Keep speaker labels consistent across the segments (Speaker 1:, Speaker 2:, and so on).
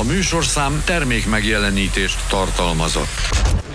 Speaker 1: A műsorszám termék megjelenítést tartalmazott.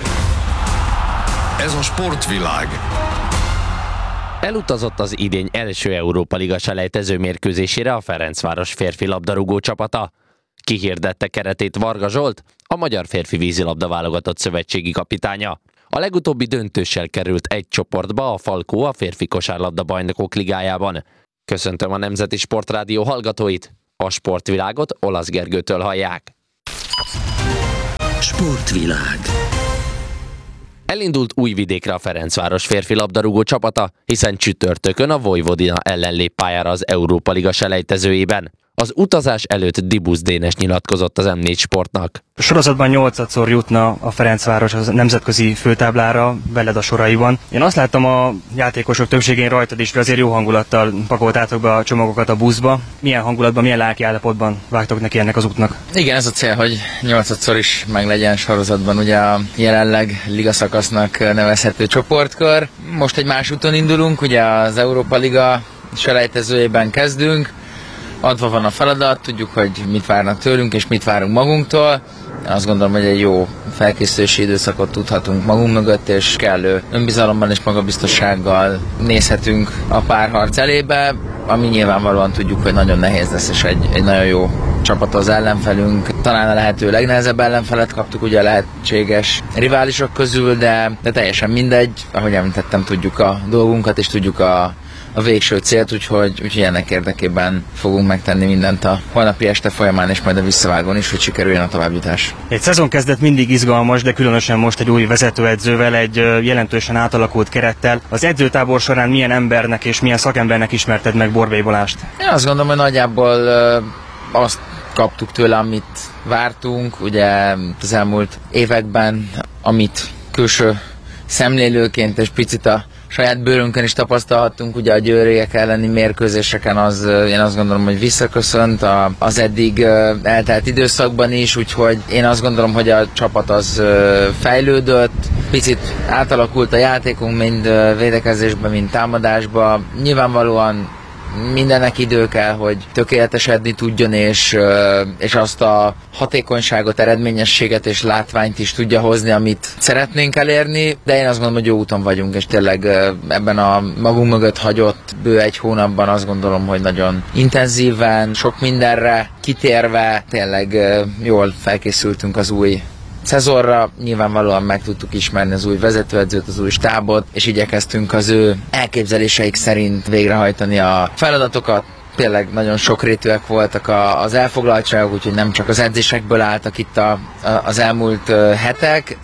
Speaker 1: Ez a sportvilág.
Speaker 2: Elutazott az idény első Európa Liga selejtező mérkőzésére a Ferencváros férfi labdarúgó csapata. Kihirdette keretét Varga Zsolt, a magyar férfi vízilabda válogatott szövetségi kapitánya. A legutóbbi döntőssel került egy csoportba a Falkó a férfi kosárlabda bajnokok ligájában. Köszöntöm a Nemzeti Sportrádió hallgatóit, a sportvilágot Olasz Gergőtől hallják.
Speaker 3: Sportvilág.
Speaker 2: Elindult Újvidékre a Ferencváros férfi labdarúgó csapata, hiszen csütörtökön a Vojvodina ellen lép pályára az Európa Liga selejtezőjében. Az utazás előtt Dibusz Dénes nyilatkozott az M4 Sportnak.
Speaker 4: A sorozatban 8-szor jutna a Ferencváros a nemzetközi főtáblára veled a soraiban. Én azt láttam a játékosok többségén rajtad is, hogy azért jó hangulattal pakoltátok be a csomagokat a buszba. Milyen hangulatban, milyen lelkiállapotban vágtok neki ennek az útnak?
Speaker 5: Igen, ez a cél, hogy 8-szor is meglegyen sorozatban ugye a jelenleg ligaszakasznak nevezhető csoportkör. Most egy más úton indulunk, ugye az Európa Liga selejtezőjében kezdünk. Adva van a feladat, tudjuk, hogy mit várnak tőlünk, és mit várunk magunktól. Azt gondolom, hogy egy jó felkészülési időszakot tudhatunk magunk mögött, és kellő önbizalommal és magabiztossággal nézhetünk a párharc elébe, ami nyilvánvalóan tudjuk, hogy nagyon nehéz lesz, és egy nagyon jó csapat az ellenfelünk. Talán a lehető legnehezebb ellenfelet kaptuk ugye a lehetséges riválisok közül, de teljesen mindegy. Ahogy említettem, tudjuk a dolgunkat, és tudjuk a végső célt, úgyhogy ennek érdekében fogunk megtenni mindent a holnapi este folyamán, és majd a visszavágón is, hogy sikerüljön a továbbjutás.
Speaker 4: Egy szezonkezdet mindig izgalmas, de különösen most egy új vezetőedzővel, egy jelentősen átalakult kerettel. Az edzőtábor során milyen embernek és milyen szakembernek ismerted meg Borbély Balást?
Speaker 5: Én azt gondolom, hogy nagyjából azt kaptuk tőle, amit vártunk, ugye az elmúlt években, amit külső szemlélőként és picit a saját bőrünkön is tapasztalhattunk, ugye a győriek elleni mérkőzéseken, az én azt gondolom, hogy visszaköszönt az eddig eltelt időszakban is, úgyhogy én azt gondolom, hogy a csapat az fejlődött, picit átalakult a játékunk, mind védekezésben, mind támadásban. Nyilvánvalóan mindennek idő kell, hogy tökéletesedni tudjon, és azt a hatékonyságot, eredményességet és látványt is tudja hozni, amit szeretnénk elérni, de én azt gondolom, hogy jó úton vagyunk, és tényleg ebben a magunk mögött hagyott bő egy hónapban azt gondolom, hogy nagyon intenzíven, sok mindenre kitérve, tényleg jól felkészültünk az új szezonra. Nyilvánvalóan meg tudtuk ismerni az új vezetőedzőt, az új stábot, és igyekeztünk az ő elképzeléseik szerint végrehajtani a feladatokat. Tényleg nagyon sokrétűek voltak az elfoglaltságok, úgyhogy nem csak az edzésekből álltak itt az elmúlt hetek,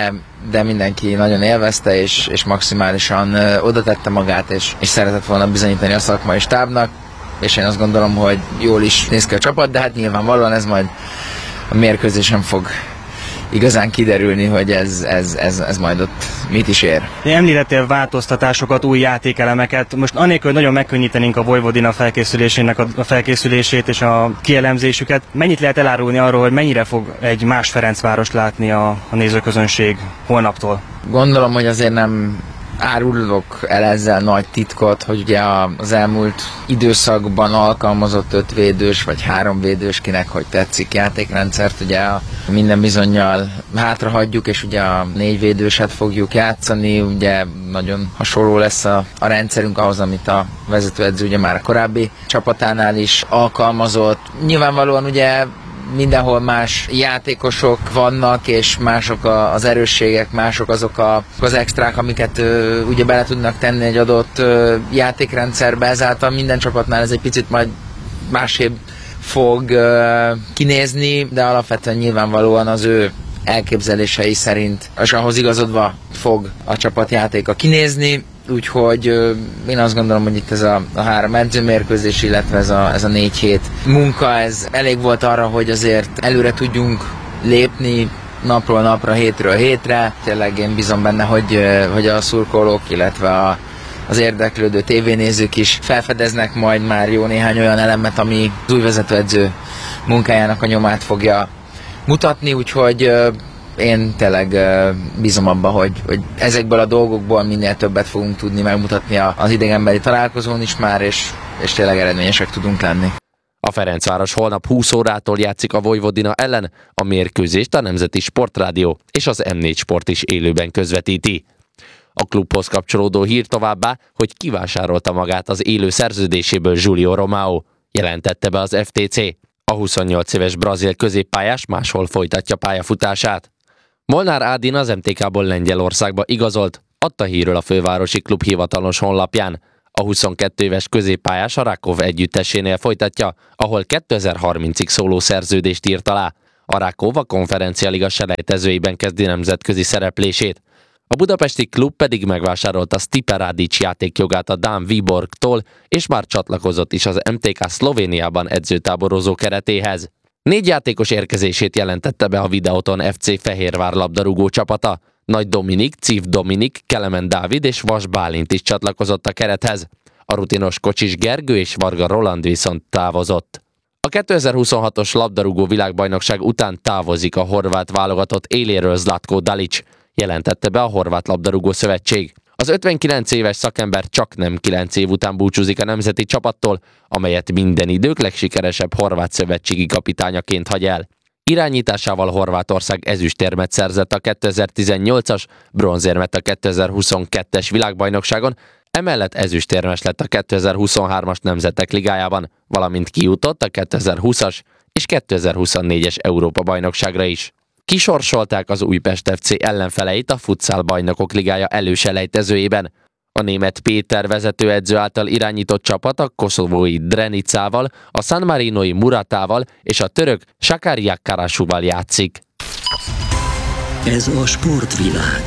Speaker 5: de mindenki nagyon élvezte, és maximálisan oda tette magát, és szeretett volna bizonyítani a szakmai stábnak, és én azt gondolom, hogy jól is néz ki a csapat, de hát nyilvánvalóan ez majd a mérkőzésen fog igazán kiderülni, hogy ez majd ott mit is ér.
Speaker 4: Említettél változtatásokat, új játékelemeket. Most anélkül, hogy nagyon megkönnyítenénk a Vojvodina felkészülésének a felkészülését és a kielemzésüket, mennyit lehet elárulni arról, hogy mennyire fog egy más Ferencvárost látni a nézőközönség holnaptól?
Speaker 5: Gondolom, hogy azért nem árulok el ezzel nagy titkot, hogy ugye az elmúlt időszakban alkalmazott 5 védős vagy 3 védős, kinek hogy tetszik játékrendszert, ugye minden bizonnyal hátrahagyjuk, és ugye a 4 védőset fogjuk játszani, ugye nagyon hasonló lesz a rendszerünk ahhoz, amit a vezetőedző ugye már a korábbi csapatánál is alkalmazott. Nyilvánvalóan ugye mindenhol más játékosok vannak, és mások az erősségek, mások azok az extrák, amiket ugye bele tudnak tenni egy adott játékrendszerbe, ezáltal minden csapatnál ez egy picit majd másképp fog kinézni, de alapvetően nyilvánvalóan az ő elképzelései szerint, és ahhoz igazodva fog a csapatjátéka kinézni, úgyhogy én azt gondolom, hogy itt ez a 3 edzőmérkőzés, illetve ez a 4 hét munka, ez elég volt arra, hogy azért előre tudjunk lépni napról napra, hétről hétre. Tényleg én bízom benne, hogy a szurkolók, illetve az érdeklődő tévénézők is felfedeznek majd már jó néhány olyan elemet, ami az új vezetőedző munkájának a nyomát fogja mutatni, úgyhogy én tényleg bízom abba, hogy ezekből a dolgokból minél többet fogunk tudni megmutatni az idegenbeli találkozón is már, és tényleg eredményesek tudunk lenni.
Speaker 2: A Ferencváros holnap 20 órától játszik a Vojvodina ellen, a mérkőzést a Nemzeti Sportrádió és az M4 Sport is élőben közvetíti. A klubhoz kapcsolódó hír továbbá, hogy kivásárolta magát az élő szerződéséből Julio Romao, jelentette be az FTC. A 28 éves brazil középpályás máshol folytatja pályafutását. Molnár Ádin az MTK-ból Lengyelországba igazolt, adta hírről a fővárosi klub hivatalos honlapján. A 22 éves középpályás a Rakov együttesénél folytatja, ahol 2030-ig szóló szerződést írt alá. A Rakov a konferencialiga selejtezőiben kezdi nemzetközi szereplését. A budapesti klub pedig megvásárolta Stipe Radic játékjogát a dán Viborgtól, és már csatlakozott is az MTK Szlovéniában edzőtáborozó keretéhez. 4 játékos érkezését jelentette be a Videoton FC Fehérvár labdarúgó csapata. Nagy Dominik, Cív Dominik, Kelemen Dávid és Vas Bálint is csatlakozott a kerethez. A rutinos Kocsis Gergő és Varga Roland viszont távozott. A 2026-os labdarúgó világbajnokság után távozik a horvát válogatott éléről Zlatko Dalic, jelentette be a Horvát Labdarúgó Szövetség. Az 59 éves szakember csak nem 9 év után búcsúzik a nemzeti csapattól, amelyet minden idők legsikeresebb horvát szövetségi kapitányaként hagy el. Irányításával Horvátország ezüstérmet szerzett a 2018-as, bronzérmet a 2022-es világbajnokságon, emellett ezüstérmes lett a 2023-as Nemzetek Ligájában, valamint kijutott a 2020-as és 2024-es Európa-bajnokságra is. Kisorsolták az Újpest FC ellenfeleit a Futsal Bajnokok Ligája előselejtezőjében. A német Péter vezetőedző által irányított csapat a koszovói Drenicával, a San Marinoi Muratával és a török Sakarya Karasuval játszik.
Speaker 3: Ez a sportvilág.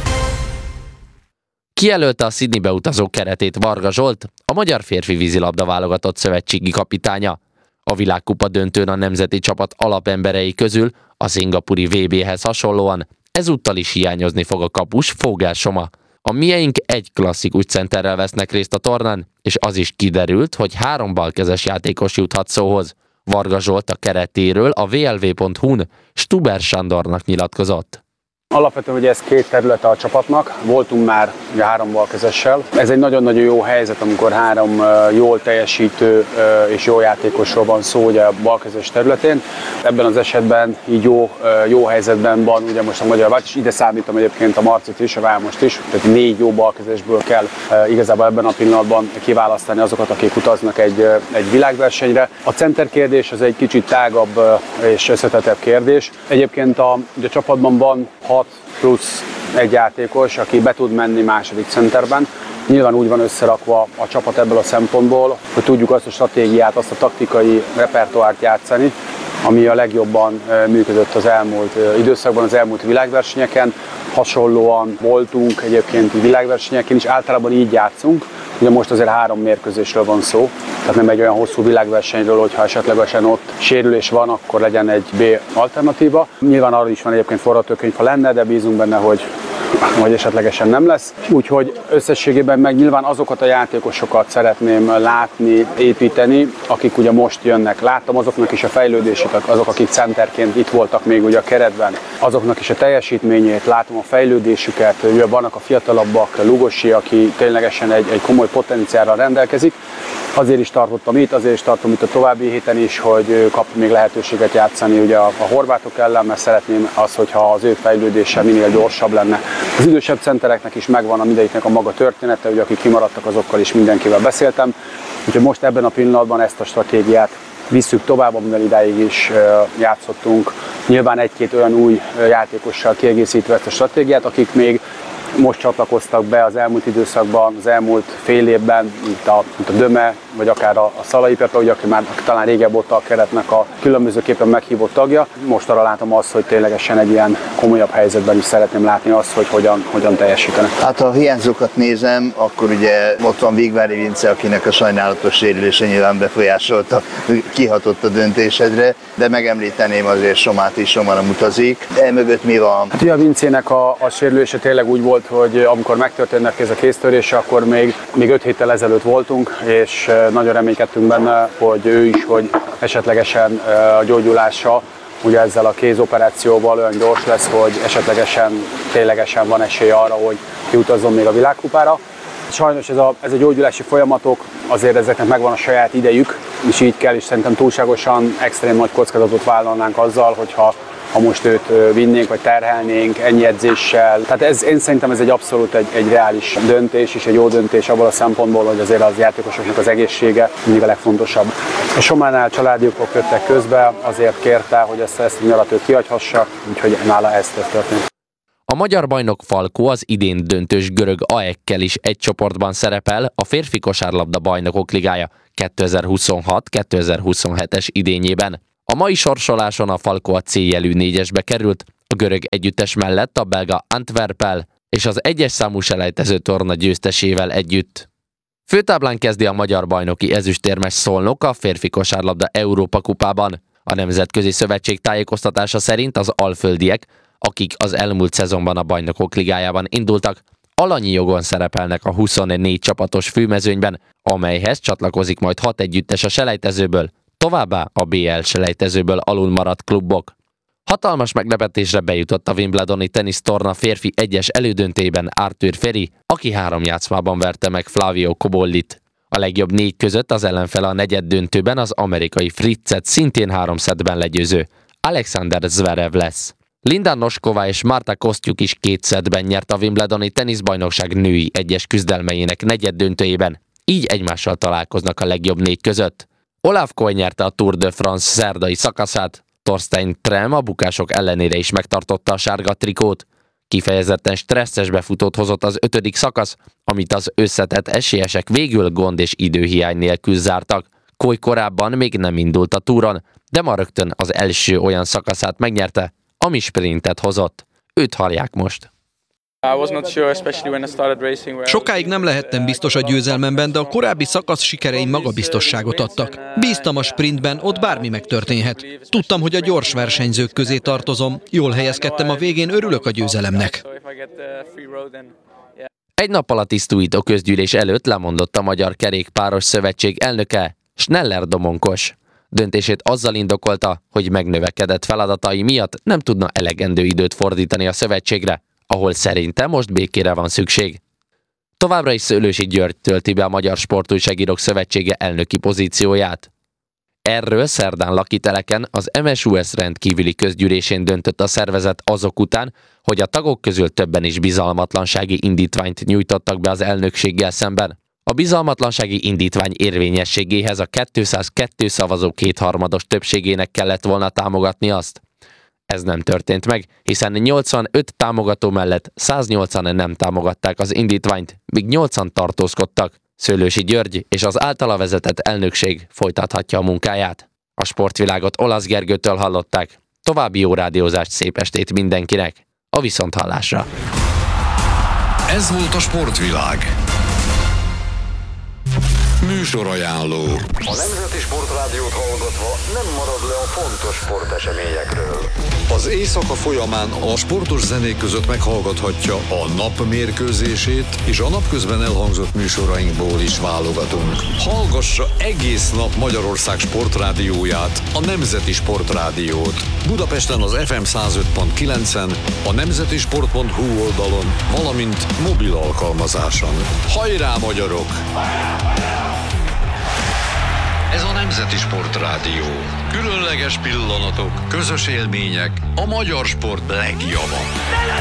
Speaker 2: Kijelölte a Sydneybe utazó keretét Varga Zsolt, a magyar férfi vízilabda válogatott szövetségi kapitánya. A világkupa döntőn a nemzeti csapat alapemberei közül a szingapúri VB-hez hasonlóan ezúttal is hiányozni fog a kapus Fogel Soma. A mieink egy klasszikus centerrel vesznek részt a tornán, és az is kiderült, hogy 3 balkezes játékos juthat szóhoz. Varga Zsolt a keretéről a vlv.hu-n Stuber Sándornak nyilatkozott.
Speaker 6: Alapvetően ugye ez 2 területe a csapatnak, voltunk már ugye 3 balkezessel. Ez egy nagyon-nagyon jó helyzet, amikor 3 jól teljesítő és jó játékosról van szó ugye a balkezes területén. Ebben az esetben így jó helyzetben van ugye most a magyar vált, és ide számítom egyébként a Marcit is, a Vámost is, tehát 4 jó balkezesből kell igazából ebben a pillanatban kiválasztani azokat, akik utaznak egy világversenyre. A center kérdés az egy kicsit tágabb és összetettebb kérdés. Egyébként a csapatban van 6 plusz egy játékos, aki be tud menni második centerben. Nyilván úgy van összerakva a csapat ebből a szempontból, hogy tudjuk azt a stratégiát, azt a taktikai repertoárt játszani, ami a legjobban működött az elmúlt időszakban, az elmúlt világversenyeken. Hasonlóan voltunk egyébként világversenyeken is, általában így játszunk. Ugye most azért 3 mérkőzésről van szó, tehát nem egy olyan hosszú világversenyről, hogyha esetlegesen ott sérülés van, akkor legyen egy B alternatíva. Nyilván arra is van egyébként forgatókönyv, ha lenne, de bízunk benne, hogy esetlegesen nem lesz. Úgyhogy összességében meg nyilván azokat a játékosokat szeretném látni, építeni, akik ugye most jönnek. Láttam azoknak is a fejlődését, azok, akik centerként itt voltak még ugye a keretben, azoknak is a teljesítményét, látom a fejlődésüket, ugye vannak a fiatalabbak, Lugosi, aki ténylegesen egy komoly potenciálral rendelkezik. Azért is tartottam itt, azért is tartom itt a további héten is, hogy kap még lehetőséget játszani ugye a horvátok ellen, mert szeretném azt, hogyha az ő fejlődése minél gyorsabb lenne. Az idősebb centereknek is megvan a mindegyiknek a maga története, ugye akik kimaradtak, azokkal is mindenkivel beszéltem. Úgyhogy most ebben a pillanatban ezt a stratégiát visszük tovább, amivel idáig is játszottunk. Nyilván 1-2 olyan új játékossal kiegészítve ezt a stratégiát, akik még most csatlakoztak be az elmúlt időszakban, az elmúlt fél évben, mint a Döme, vagy akár a Szalai Pepe, ugye, aki már talán régebb óta a keretnek a különbözőképpen meghívott tagja. Most arra látom azt, hogy ténylegesen egy ilyen komolyabb helyzetben is szeretném látni azt, hogy hogyan teljesítenek.
Speaker 7: Hát ha a hiányzókat nézem, akkor ugye ott van Vigvári Vince, akinek a sajnálatos sérülése nyilván befolyásolta, kihatott a döntésedre, de megemlíteném azért Somát is, Soma nem utazik. Emögött mi van?
Speaker 6: Hát ugye a Vincének a sérülése tényleg úgy volt, hogy amikor megtörténnek ez a kéztörése, akkor még 5 héttel ezelőtt voltunk, és nagyon reménykedtünk benne, hogy ő is, hogy esetlegesen a gyógyulása ugye ezzel a kézoperációval olyan gyors lesz, hogy esetlegesen ténylegesen van esély arra, hogy kiutazzon még a világkupára. sajnos ez a gyógyulási folyamatok, azért ezeknek megvan a saját idejük, és így kell, és szerintem túlságosan extrém nagy kockázatot vállalnánk azzal, hogyha most őt vinnénk, vagy terhelnénk ennyi edzéssel. Tehát én szerintem ez egy abszolút egy reális döntés, és egy jó döntés abból a szempontból, hogy azért az játékosoknak az egészsége mindig a legfontosabb. A Sománál családi okok jöttek közbe, azért kérte, hogy ezt a nyarat őt kihagyhassa, úgyhogy nála ez történt.
Speaker 2: A magyar bajnok Falkó az idén döntős görög AEK-kel is egy csoportban szerepel a férfi kosárlabda bajnokok ligája 2026-2027-es idényében. A mai sorsoláson a Falkó a C-jelű 4-esbe került, a görög együttes mellett a belga Antwerppel és az 1-es számú selejtező torna győztesével együtt. Főtáblán kezdi a magyar bajnoki ezüstérmes Szolnok a férfi kosárlabda Európa kupában. A Nemzetközi Szövetség tájékoztatása szerint az alföldiek, akik az elmúlt szezonban a bajnokok ligájában indultak, alanyi jogon szerepelnek a 24 csapatos főmezőnyben, amelyhez csatlakozik majd 6 együttes a selejtezőből, továbbá a BL selejtezőből alul maradt klubok. Hatalmas meglepetésre bejutott a Wimbledoni tenisztorna férfi 1-es elődöntében Arthur Feri, aki 3 játszmában verte meg Flavio Cobollit. A legjobb 4 között az ellenfele a negyeddöntőben az amerikai Fritzet szintén 3 szettben legyőző Alexander Zverev lesz. Linda Noskova és Marta Kostyuk is 2 szettben nyert a Wimbledoni teniszbajnokság női 1-es küzdelmeinek negyeddöntőjében, így egymással találkoznak a legjobb 4 között. Olaf Koy nyerte a Tour de France szerdai szakaszát, Torstein Trem a bukások ellenére is megtartotta a sárga trikót. Kifejezetten stresszes befutót hozott az 5. szakasz, amit az összetett esélyesek végül gond és időhiány nélkül zártak. Koy korábban még nem indult a túron, de ma rögtön az első olyan szakaszát megnyerte, ami sprintet hozott. Őt hallják most.
Speaker 8: Sokáig nem lehettem biztos a győzelmemben, de a korábbi szakasz sikereim magabiztosságot adtak. Bíztam a sprintben, ott bármi megtörténhet. Tudtam, hogy a gyors versenyzők közé tartozom, jól helyezkedtem a végén, örülök a győzelemnek.
Speaker 2: Egy nappal a tisztújító közgyűlés előtt lemondott a Magyar Kerékpáros Szövetség elnöke, Schneller Domonkos. Döntését azzal indokolta, hogy megnövekedett feladatai miatt nem tudna elegendő időt fordítani a szövetségre, ahol szerinte most békére van szükség. Továbbra is Szőlősi György tölti be a Magyar Sportújságírók Szövetsége elnöki pozícióját. Erről szerdán Lakiteleken az MSUS rendkívüli közgyűlésén döntött a szervezet azok után, hogy a tagok közül többen is bizalmatlansági indítványt nyújtottak be az elnökséggel szemben. A bizalmatlansági indítvány érvényességéhez a 202 szavazó kétharmados többségének kellett volna támogatni azt. Ez nem történt meg, hiszen 85 támogató mellett 180-en nem támogatták az indítványt, míg 8-an tartózkodtak. Szőlősi György és az általa vezetett elnökség folytathatja a munkáját. A sportvilágot Olasz Gergőtől hallották. További jó rádiózást, szép estét mindenkinek. A viszonthallásra.
Speaker 1: Ez volt a Sportvilág. Műsorajánló.
Speaker 9: A Nemzeti Sportrádiót hallgatva nem marad le a fontos sporteseményekről.
Speaker 1: Az éjszaka folyamán a sportos zenék között meghallgathatja a nap mérkőzését, és a napközben elhangzott műsorainkból is válogatunk. Hallgassa egész nap Magyarország sportrádióját, a Nemzeti Sportrádiót. Budapesten az FM 105.9-en, a nemzetisport.hu oldalon, valamint mobil alkalmazáson. Hajrá, magyarok! Ez a Nemzeti Sportrádió. Különleges pillanatok, közös élmények, a magyar sport legjava.